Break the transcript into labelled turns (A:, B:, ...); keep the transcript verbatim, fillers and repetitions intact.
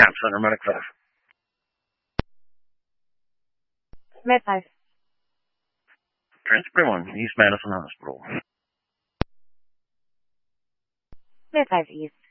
A: Cap Center, Medicliff.
B: Med five.
A: Transfer one, East Madison Hospital.
B: Med five East.